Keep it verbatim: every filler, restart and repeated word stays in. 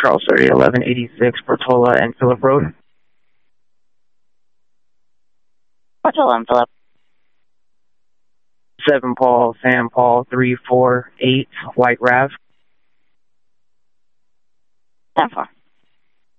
Charles thirty, eleven eighty-six, Portola and Phillip Road. Portola and Phillip. seven Paul, Sam Paul, three four eight, White Rav. ten four.